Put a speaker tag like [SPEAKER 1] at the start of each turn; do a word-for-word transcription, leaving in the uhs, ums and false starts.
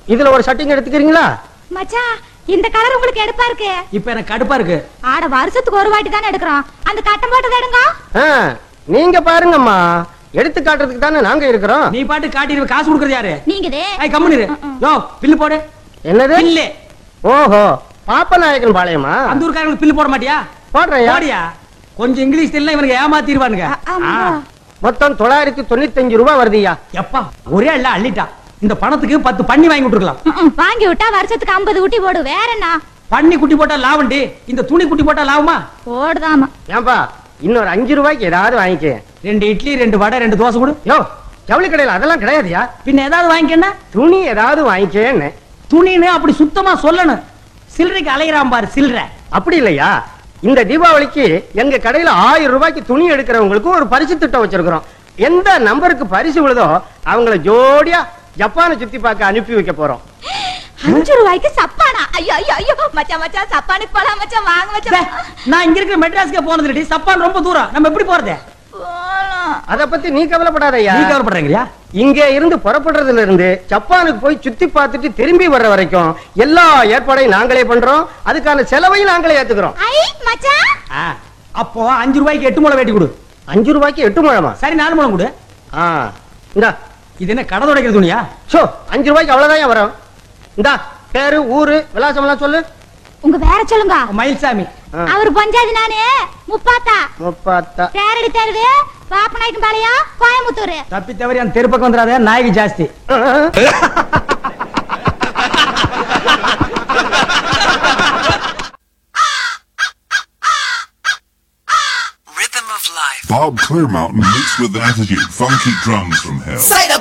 [SPEAKER 1] இதுல ஒரு ஷர்ட்டிங் எடுத்துக்கிறீங்களா?
[SPEAKER 2] மச்சான் இந்த கலர் உங்களுக்கு எடுப்பா இருக்கு.
[SPEAKER 3] இப்ப எனக்கு கடுப்பா இருக்கு.
[SPEAKER 2] ஆட வருஷத்துக்கு ஒரு வாட்டி தானே எடுக்கிறோம். அந்த கட்டம் போட்டது எடுங்க.
[SPEAKER 1] நீங்க பாருங்கம்மா, எடுத்து காட்டுறதுக்கு தானே நாங்க இருக்கிறோம்.
[SPEAKER 3] நீ பாட்டு காட்டிடுவ, காசு கொடுக்கறது யாரு?
[SPEAKER 2] நீங்கதே.
[SPEAKER 3] ஐ கம்முனிரு. யோ பில்லு போடு.
[SPEAKER 1] என்னது
[SPEAKER 3] பில்லு?
[SPEAKER 1] ஓஹோ, பாப்பநாயக்கன் பாளையமா?
[SPEAKER 3] அந்த ஊர்க்காரங்களுக்கு பில்லு போட மாட்டியா?
[SPEAKER 1] போடுறேன்.
[SPEAKER 3] போடியா. கொஞ்சம் இங்கிலீஷ் தெரியல, இவனுக்கு ஏமாத்திடுவானுங்க.
[SPEAKER 1] மொத்தம் தொள்ளாயிரத்தி தொண்ணூத்தி அஞ்சு ரூபாய் வருதுயா.
[SPEAKER 3] எப்பா ஒரே இல்ல அள்ளிட்டா. இந்த பணத்துக்கு பத்து பண்ணி வாங்கி விட்டுருக்கலாம்.
[SPEAKER 2] வாங்கி விட்டா வருஷத்துக்கு ஐம்பது ஊட்டி போடு. வேற என்ன?
[SPEAKER 3] பண்ணி குட்டி போட்டா லாபண்டி, இந்த துணி குட்டி போட்டா லாபமா?
[SPEAKER 2] போடுதாமா.
[SPEAKER 1] ஏன்பா இன்னொரு அஞ்சு ரூபாய்க்கு ஏதாவது வாங்கிக்க.
[SPEAKER 3] ரெண்டு இட்லி, ரெண்டு வடை, ரெண்டு தோசை கொடு.
[SPEAKER 1] யோ ஜவுளி கடையில அதெல்லாம் கிடையாதுயா.
[SPEAKER 3] பின்ன ஏதாவது வாங்கிக்கன்னா?
[SPEAKER 1] துணி ஏதாவது வாங்கிக்கேன்னு.
[SPEAKER 3] துணின்னு அப்படி சுத்தமா சொல்லணும். சில்லறைக்கு அலையிறான் பாரு சில்லற.
[SPEAKER 1] அப்படி இல்லையா, இந்த தீபாவளிக்கு எங்க கடையில ஆயிரம் ரூபாய்க்கு துணி எடுக்கிறவங்களுக்கு ஒரு பரிசு திட்டம் வச்சிருக்கிறோம். எந்த நம்பருக்கு பரிசு விழுதோ அவங்கள ஜோடியா ஜப்பானை சுத்தி பார்க்க அனுப்பி வைக்க போறோம்.
[SPEAKER 2] அஞ்சு ரூபாய்க்கு சப்பானா? ஐயோ ஐயோ ஐயோ மச்சான் மச்சான் சப்பானுக்கு போலாம் மச்சான். வாங்க மச்சான்.
[SPEAKER 3] நான் இங்க இருக்கிற மெட்ராஸ்க்கு போனது இல்லடி. சப்பான் ரொம்ப தூரம், நம்ம எப்படி போறது?
[SPEAKER 1] அத பத்தி நீ கவலைப்படாதயா.
[SPEAKER 3] நீ கவலைப்படுறீங்களா?
[SPEAKER 1] இங்க இருந்து புறப்படுறதுல இருந்து ஜப்பானுக்கு போய் சுத்தி பார்த்துட்டு திரும்பி வர்ற வரைக்கும் எல்லா ஏற்பாடையும் நாங்களே பண்றோம். அதுக்கான செலவையும் நாங்களே ஏத்துக்கிறோம்.
[SPEAKER 2] ஐ மச்சான்,
[SPEAKER 3] அப்போ அஞ்சு ரூபாய்க்கு எட்டு முளை வெட்டி கொடு.
[SPEAKER 1] அஞ்சு ரூபாய்க்கு எட்டு முழமா?
[SPEAKER 3] சரி நாலு முளம் கொடு.
[SPEAKER 1] இந்தா.
[SPEAKER 3] இது என்ன கடை துடைக்கிற துணியா?
[SPEAKER 1] சோ அஞ்சு ரூபாய்க்கு அவ்வளவுதான் வரும். இந்தா பேரு ஊரு விலாசம் எல்லாம் சொல்லு.
[SPEAKER 2] உங்க வேற சொல்லுங்க.
[SPEAKER 3] மயில்சாமி.
[SPEAKER 2] அவர் பஞ்சாதி நானே முப்பாத்தா.
[SPEAKER 1] முப்பாத்தா.
[SPEAKER 2] பேரடி தெருவு, பாப்பநாயக்கன் பாளையம், கோயம்புத்தூர்.
[SPEAKER 3] தப்பி தவறி அந்த தெரு பக்கம் வந்துடாத, நாயகி ஜாஸ்தி.
[SPEAKER 4] Bob Clearmountain meets with attitude, funky drums from hell.